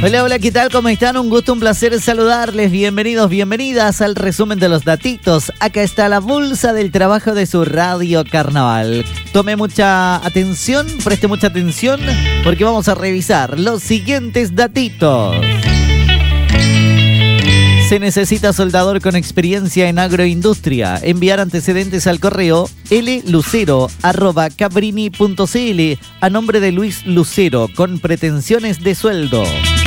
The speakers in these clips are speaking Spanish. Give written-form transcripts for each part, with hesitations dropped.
Hola, hola, ¿qué tal? ¿Cómo están? Un gusto, un placer saludarles. Bienvenidos, bienvenidas al resumen de los datitos. Acá está la bolsa del trabajo de su Radio Carnaval. Tome mucha atención, preste mucha atención, porque vamos a revisar los siguientes datitos. Se necesita soldador con experiencia en agroindustria. Enviar antecedentes al correo lucero@cabrini.cl a nombre de Luis Lucero con pretensiones de sueldo.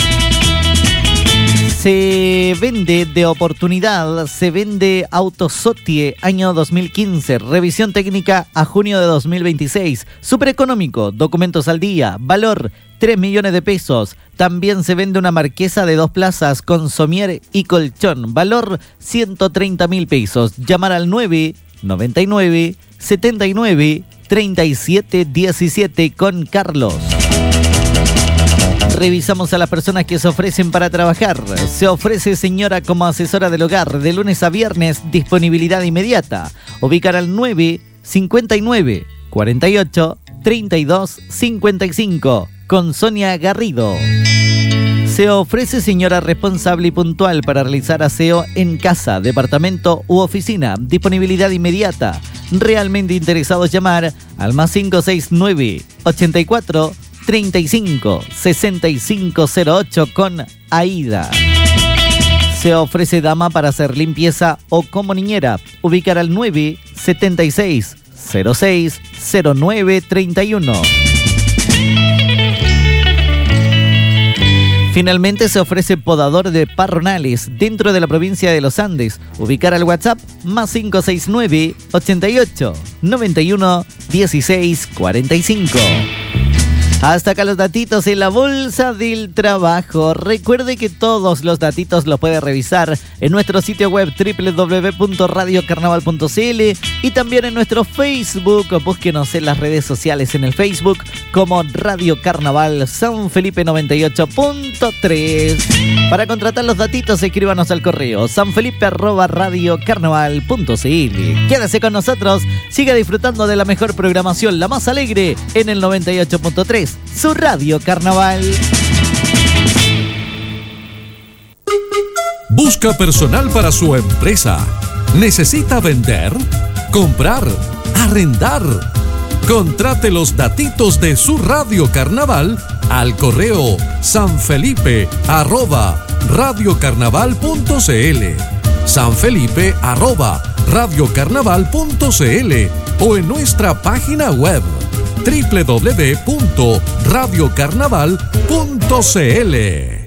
Se vende de oportunidad, se vende Autosotie año 2015, revisión técnica a junio de 2026, súper económico, documentos al día, valor 3 millones de pesos. También se vende una marquesa de 2 plazas con somier y colchón, valor 130.000 pesos. Llamar al 999 79 37 17 con Carlos. Revisamos a las personas que se ofrecen para trabajar. Se ofrece señora como asesora del hogar de lunes a viernes, disponibilidad inmediata. Ubicar al 959 48 32 55 con Sonia Garrido. Se ofrece señora responsable y puntual para realizar aseo en casa, departamento u oficina. Disponibilidad inmediata. Realmente interesados llamar al más 569 84 35 6508 con Aida. Se ofrece dama para hacer limpieza o como niñera. Ubicar al 976 06 09 31. Finalmente se ofrece podador de parronales dentro de la provincia de Los Andes. Ubicar al WhatsApp más 569 88 91 16 45. Hasta acá los datitos en la bolsa del trabajo. Recuerde que todos los datitos los puede revisar en nuestro sitio web www.radiocarnaval.cl y también en nuestro Facebook. Búsquenos en las redes sociales en el Facebook como Radio Carnaval San Felipe 98.3. Para contratar los datitos, escríbanos al correo sanfelipe@radiocarnaval.cl. Quédese con nosotros, siga disfrutando de la mejor programación, la más alegre en el 98.3. Su Radio Carnaval. Busca personal para su empresa. ¿Necesita vender? ¿Comprar? ¿Arrendar? Contrate los datitos de su Radio Carnaval al correo sanfelipe@radiocarnaval.cl, sanfelipe@radiocarnaval.cl o en nuestra página web www.radiocarnaval.cl.